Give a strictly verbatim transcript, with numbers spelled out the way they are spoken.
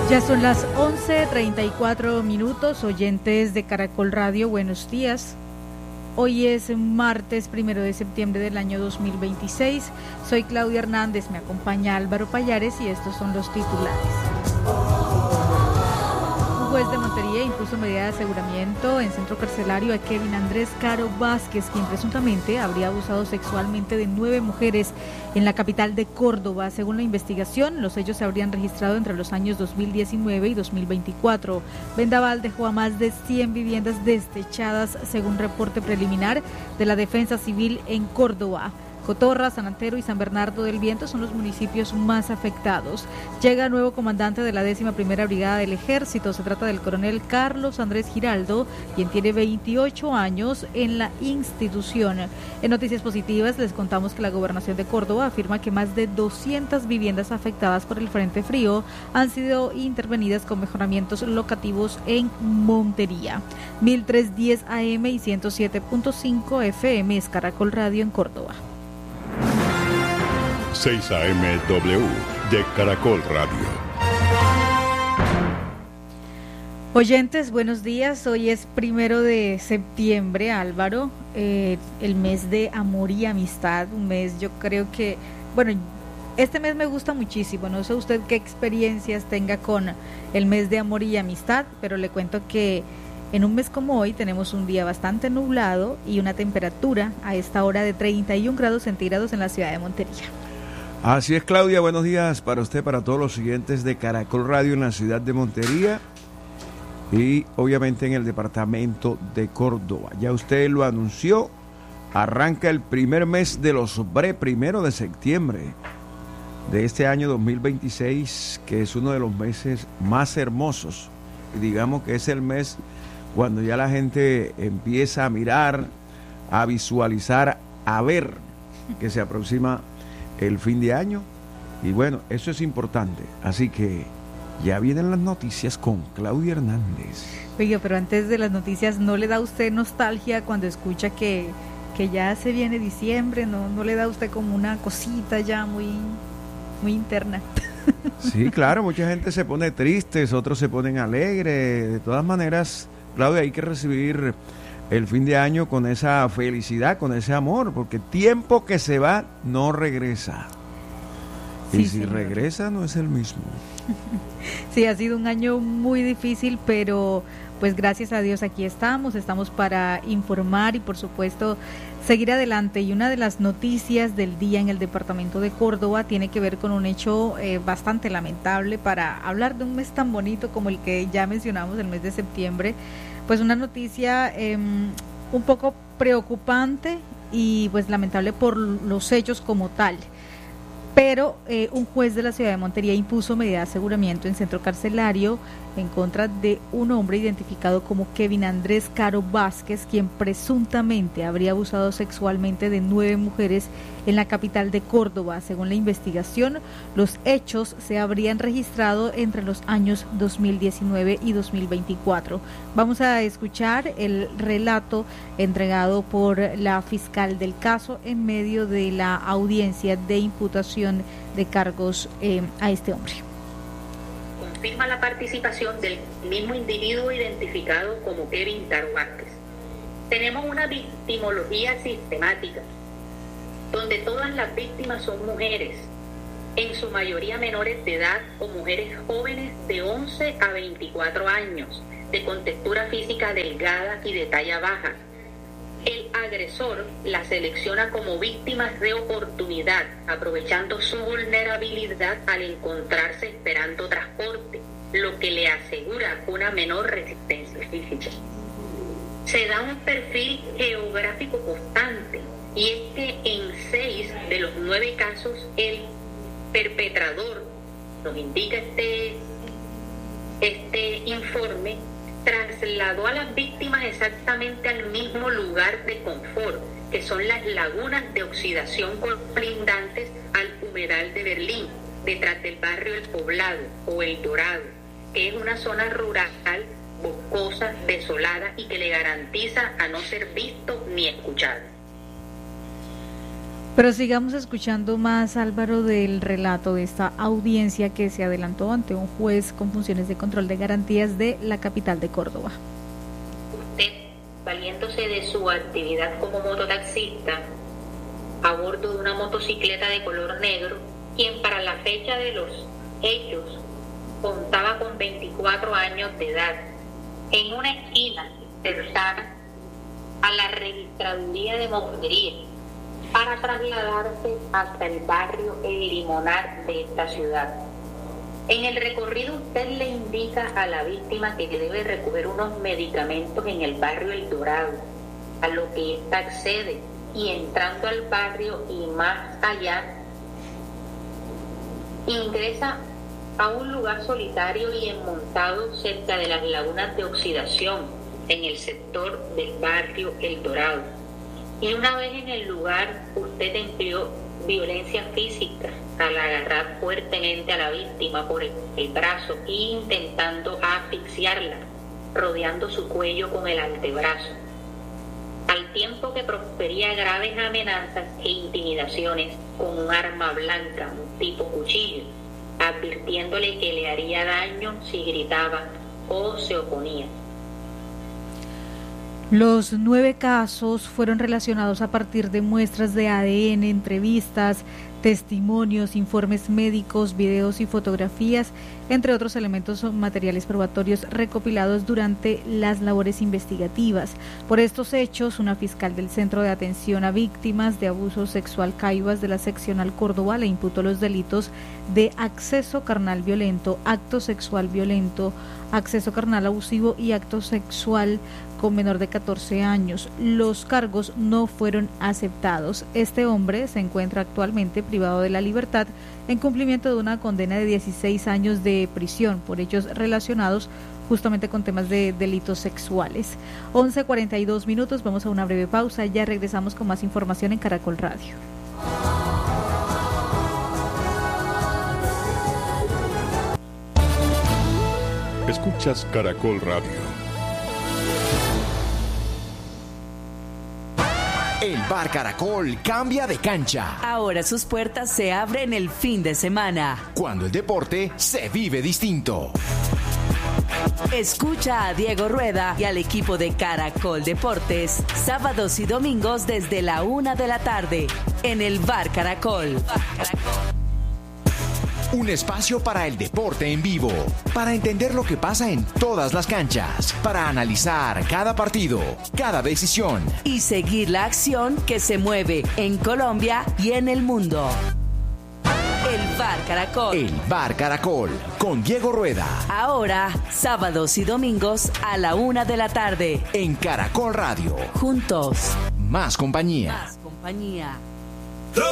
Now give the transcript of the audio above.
Ya son las once treinta y cuatro minutos, oyentes de Caracol Radio, buenos días. Hoy es martes primero de septiembre del año dos mil veintiséis. Soy Claudia Hernández, me acompaña Álvaro Payares y estos son los titulares. Un juez de Montería impuso medida de aseguramiento en centro carcelario a Kevin Andrés Caro Vázquez, quien presuntamente habría abusado sexualmente de nueve mujeres en la capital de Córdoba. Según la investigación, los hechos se habrían registrado entre los años dos mil diecinueve y dos mil veinticuatro. Vendaval dejó a más de cien viviendas destechadas, según reporte preliminar de la Defensa Civil en Córdoba. Cotorra, San Antero y San Bernardo del Viento son los municipios más afectados. Llega nuevo comandante de la décima primera Brigada del Ejército. Se trata del coronel Carlos Andrés Giraldo, quien tiene veintiocho años en la institución. En noticias positivas les contamos que la Gobernación de Córdoba afirma que más de doscientas viviendas afectadas por el Frente Frío han sido intervenidas con mejoramientos locativos en Montería. mil trescientos diez A M y ciento siete punto cinco F M es Caracol Radio en Córdoba. seis A M W de Caracol Radio. Oyentes, buenos días. Hoy es primero de septiembre, Álvaro, eh, el mes de amor y amistad, un mes yo creo que, bueno, este mes me gusta muchísimo, no sé usted qué experiencias tenga con el mes de amor y amistad, pero le cuento que en un mes como hoy tenemos un día bastante nublado y una temperatura a esta hora de treinta y un grados centígrados en la ciudad de Montería. Así es, Claudia, buenos días para usted, para todos los siguientes de Caracol Radio en la ciudad de Montería y obviamente en el departamento de Córdoba. Ya usted lo anunció, arranca el primer mes de los Bre, primero de septiembre de este año dos mil veintiséis, que es uno de los meses más hermosos. Y digamos que es el mes cuando ya la gente empieza a mirar, a visualizar, a ver que se aproxima el fin de año, y bueno, eso es importante, así que ya vienen las noticias con Claudia Hernández. Oiga, pero antes de las noticias, ¿no le da a usted nostalgia cuando escucha que, que ya se viene diciembre? ¿No, no le da a usted como una cosita ya muy, muy interna? Sí, claro, mucha gente se pone triste, otros se ponen alegres. De todas maneras, Claudia, hay que recibir el fin de año con esa felicidad, con ese amor, porque tiempo que se va no regresa. Sí, y si señor. regresa no es el mismo. Sí, ha sido un año muy difícil, pero pues gracias a Dios aquí estamos, estamos para informar y por supuesto seguir adelante. Y una de las noticias del día en el departamento de Córdoba tiene que ver con un hecho eh, bastante lamentable para hablar de un mes tan bonito como el que ya mencionamos, el mes de septiembre. Pues una noticia eh, un poco preocupante y pues lamentable por los hechos como tal. Pero eh, un juez de la ciudad de Montería impuso medida de aseguramiento en centro carcelario en contra de un hombre identificado como Kevin Andrés Caro Vázquez, quien presuntamente habría abusado sexualmente de nueve mujeres en la capital de Córdoba. Según la investigación, los hechos se habrían registrado entre los años dos mil diecinueve y dos mil veinticuatro. Vamos a escuchar el relato entregado por la fiscal del caso en medio de la audiencia de imputación de cargos eh, a este hombre. Confirma la participación del mismo individuo identificado como Kevin Caro Vázquez. Tenemos una victimología sistemática, donde todas las víctimas son mujeres, en su mayoría menores de edad o mujeres jóvenes de once a veinticuatro años, de contextura física delgada y de talla baja. El agresor la selecciona como víctimas de oportunidad, aprovechando su vulnerabilidad al encontrarse esperando transporte, lo que le asegura una menor resistencia física. Se da un perfil geográfico constante, y es que en seis de los nueve casos el perpetrador, nos indica este, este informe, trasladó a las víctimas exactamente al mismo lugar de confort, que son las lagunas de oxidación colindantes al humedal de Berlín, detrás del barrio El Poblado o El Dorado, que es una zona rural, boscosa, desolada y que le garantiza a no ser visto ni escuchado. Pero sigamos escuchando más, Álvaro, del relato de esta audiencia que se adelantó ante un juez con funciones de control de garantías de la capital de Córdoba. Usted, valiéndose de su actividad como mototaxista, a bordo de una motocicleta de color negro, quien para la fecha de los hechos contaba con veinticuatro años de edad, en una esquina cercana a la registraduría de Montería, para trasladarse hasta el barrio El Limonar de esta ciudad. En el recorrido usted le indica a la víctima que debe recoger unos medicamentos en el barrio El Dorado, a lo que ésta accede, y entrando al barrio y más allá, ingresa a un lugar solitario y enmontado cerca de las lagunas de oxidación en el sector del barrio El Dorado. Y una vez en el lugar, usted empleó violencia física al agarrar fuertemente a la víctima por el, el brazo e intentando asfixiarla, rodeando su cuello con el antebrazo, al tiempo que profería graves amenazas e intimidaciones con un arma blanca, un tipo cuchillo, advirtiéndole que le haría daño si gritaba o se oponía. Los nueve casos fueron relacionados a partir de muestras de A D N, entrevistas, testimonios, informes médicos, videos y fotografías, entre otros elementos o materiales probatorios recopilados durante las labores investigativas. Por estos hechos, una fiscal del Centro de Atención a Víctimas de Abuso Sexual Caivas de la Seccional Córdoba le imputó los delitos de acceso carnal violento, acto sexual violento, acceso carnal abusivo y acto sexual con menor de catorce años. Los cargos no fueron aceptados. Este hombre se encuentra actualmente privado de la libertad en cumplimiento de una condena de dieciséis años de prisión por hechos relacionados justamente con temas de delitos sexuales. once cuarenta y dos minutos, vamos a una breve pausa, ya regresamos con más información en Caracol Radio. Escuchas Caracol Radio. El Bar Caracol cambia de cancha. Ahora sus puertas se abren el fin de semana, cuando el deporte se vive distinto. Escucha a Diego Rueda y al equipo de Caracol Deportes, sábados y domingos desde la una de la tarde, en el Bar Caracol. Bar Caracol. Un espacio para el deporte en vivo, para entender lo que pasa en todas las canchas, para analizar cada partido, cada decisión y seguir la acción que se mueve en Colombia y en el mundo. El Bar Caracol. El Bar Caracol, con Diego Rueda. Ahora, sábados y domingos a la una de la tarde. En Caracol Radio. Juntos. Más compañía. Más compañía.